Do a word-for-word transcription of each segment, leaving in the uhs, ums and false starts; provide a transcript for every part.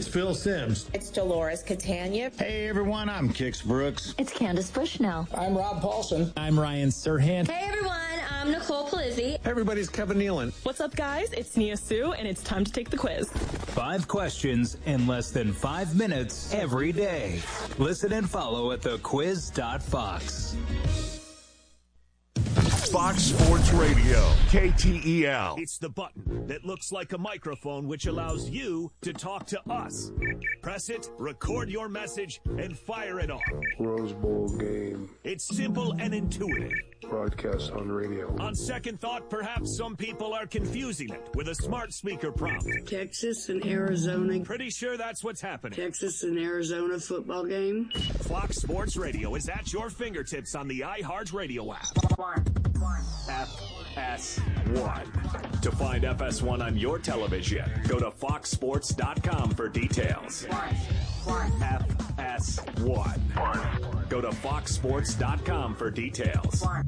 Phil Simms. It's Dolores Catania. Hey, everyone, I'm Kix Brooks. It's Candace Bushnell. I'm Rob Paulson. I'm Ryan Serhant. Hey, everyone, I'm Nicole Palizzi. Hey, everybody's Kevin Nealon. What's up, guys? It's Nia Sue, and it's time to take the quiz. Five questions in less than five minutes every day. Listen and follow at the quiz dot fox. Fox Sports Radio, K T E L. It's the button that looks like a microphone which allows you to talk to us. Press it, record your message, and fire it off. Rose Bowl game. It's simple and intuitive. Broadcast on radio. On second thought, perhaps some people are confusing it with a smart speaker prompt. Texas and Arizona. Pretty sure that's what's happening. Texas and Arizona football game. Fox Sports Radio is at your fingertips on the iHeartRadio app. One. One. F S one. To find F S one on your television, go to fox sports dot com for details. One. One. F S one. Go to fox sports dot com for details. One.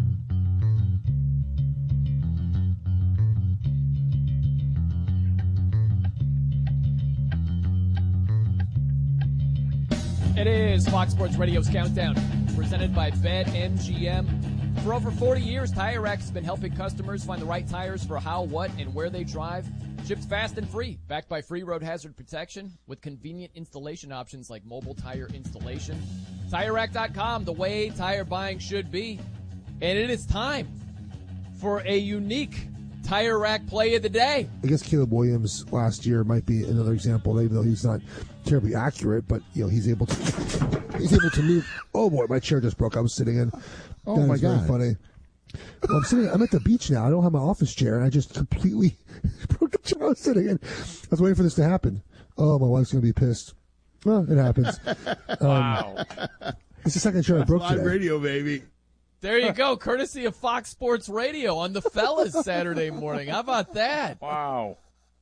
It is Fox Sports Radio's Countdown, presented by BetMGM. For over forty years, Tire Rack has been helping customers find the right tires for how, what, and where they drive. Shipped fast and free, backed by free road hazard protection with convenient installation options like mobile tire installation. Tire Rack dot com, the way tire buying should be. And it is time for a unique Tire Rack play of the day. I guess Caleb Williams last year might be another example, even though he's not terribly accurate, but you know he's able to he's able to move. Oh boy, my chair just broke. I was sitting in. Oh that my is god! Very funny. Well, I'm sitting. I'm at the beach now. I don't have my office chair, and I just completely broke the chair I was sitting in. I was waiting for this to happen. Oh, my wife's gonna be pissed. Well, it happens. Wow! Um, it's the second chair I broke live today. radio, baby. There you go, courtesy of Fox Sports Radio on the Fellas Saturday morning. How about that? Wow!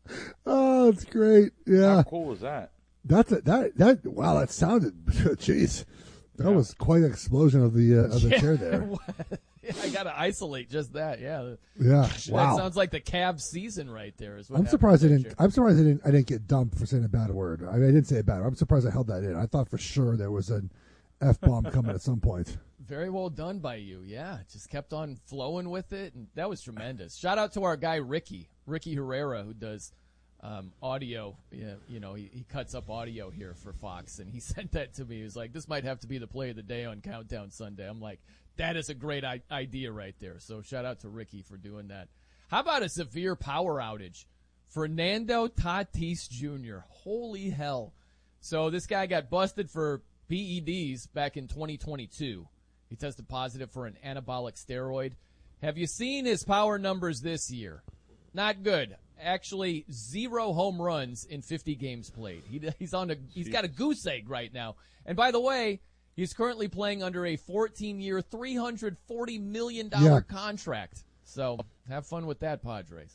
Oh, it's great. Yeah. How cool was that? That's a, that that wow. That sounded. Jeez. That Yeah. was quite an explosion of the uh, of the Yeah. chair there. I got to isolate just that. Yeah. Yeah. Wow. That sounds like the Cavs season right there. Is what I'm happened surprised I this didn't. year. I'm surprised I didn't. I didn't get dumped for saying a bad word. I, mean, I didn't say a bad word. I'm surprised I held that in. I thought for sure there was an f bomb coming at some point. Very well done by you. Yeah, just kept on flowing with it, and that was tremendous. Shout out to our guy Ricky, Ricky Herrera, who does um, audio. Yeah, you know, he, he cuts up audio here for Fox, and he sent that to me. He was like, "This might have to be the play of the day on Countdown Sunday." I'm like, "That is a great I- idea right there." So shout out to Ricky for doing that. How about a severe power outage? Fernando Tatis Junior Holy hell! So this guy got busted for P E Ds back in twenty twenty-two. He tested positive for an anabolic steroid. Have you seen his power numbers this year? Not good. Actually, zero home runs in fifty games played. He, he's on a he's got a goose egg right now. And by the way, he's currently playing under a fourteen-year, three hundred forty million dollars Yeah. contract. So have fun with that, Padres.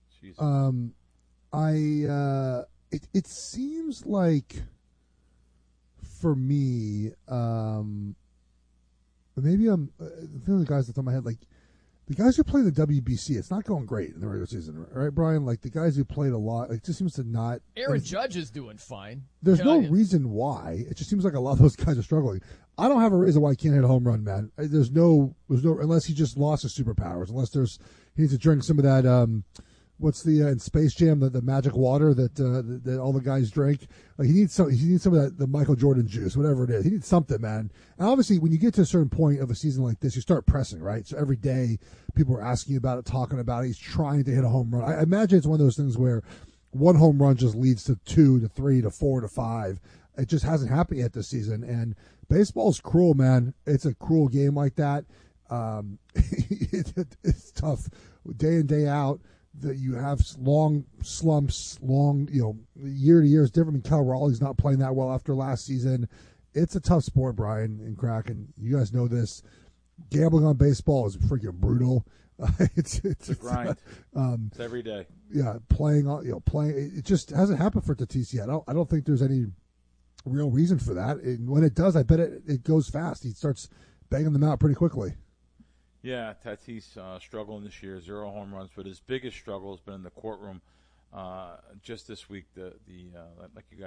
Um, I uh, it it seems like for me, um, maybe I'm uh, feeling the guys that's on my head like. The guys who play the W B C, it's not going great in the regular season, right, Brian? Like the guys who played a lot, it just seems to not. Aaron Judge is doing fine. There's You no know, reason why. It just seems like a lot of those guys are struggling. I don't have a reason why he can't hit a home run, man. There's no, there's no, unless he just lost his superpowers. Unless there's, he needs to drink some of that. Um, what's the uh, in Space Jam the, the magic water that, uh, that that all the guys drink? Like he needs some. He needs some of that the Michael Jordan juice, whatever it is. He needs something, man. And obviously, when you get to a certain point of a season like this, you start pressing, right? So every day, people are asking you about it, talking about it. He's trying to hit a home run. I imagine it's one of those things where one home run just leads to two, to three, to four, to five. It just hasn't happened yet this season. And baseball's cruel, man. It's a cruel game like that. Um, it, it, it's tough day in, day out. That you have long slumps, long, you know, year to year is different. I mean, Cal Raleigh's not playing that well after last season. It's a tough sport, Brian and Kraken. You guys know this. Gambling on baseball is freaking brutal. Uh, it's it's, It's a grind. Uh, um, It's every day. Yeah, playing on, you know, playing. It just hasn't happened for Tatis yet. I don't, I don't think there's any real reason for that. And when it does, I bet it it goes fast. He starts banging them out pretty quickly. Yeah, Tatis uh, struggling this year, zero home runs, but his biggest struggle has been in the courtroom. Uh, just this week, the the uh, like you guys